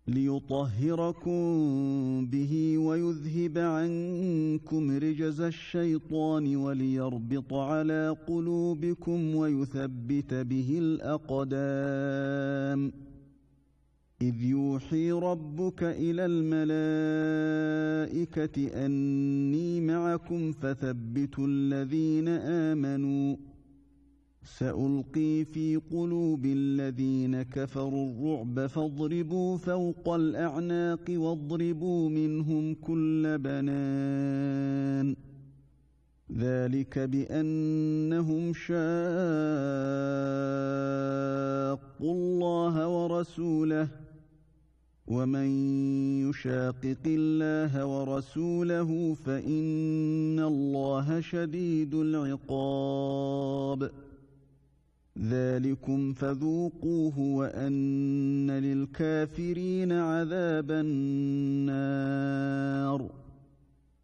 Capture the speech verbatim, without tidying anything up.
ليطهركم به ويذهب عنكم رجز الشيطان وليربط على قلوبكم ويثبت به الأقدام إذ يوحي ربك إلى الملائكة أني معكم فثبتوا الذين آمنوا سألقي في قلوب الذين كفروا الرعب فاضربوا فوق الأعناق واضربوا منهم كل بنان ذلك بأنهم شاقوا الله ورسوله ومن يشاقق الله ورسوله فإن الله شديد العقاب ذلكم فذوقوه وأن للكافرين عذاب النار